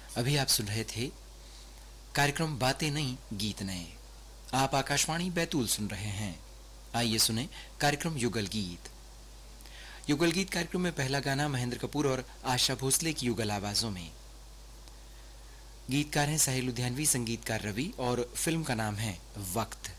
अभी आप सुन रहे थे कार्यक्रम बातें नई गीत नए। आप आकाशवाणी बैतूल सुन रहे हैं। आइए सुने कार्यक्रम युगल गीत। युगल गीत कार्यक्रम में पहला गाना महेंद्र कपूर और आशा भोसले की युगल आवाजों में। गीतकार हैं साहिल लुधियानवी, संगीतकार रवि और फिल्म का नाम है वक्त।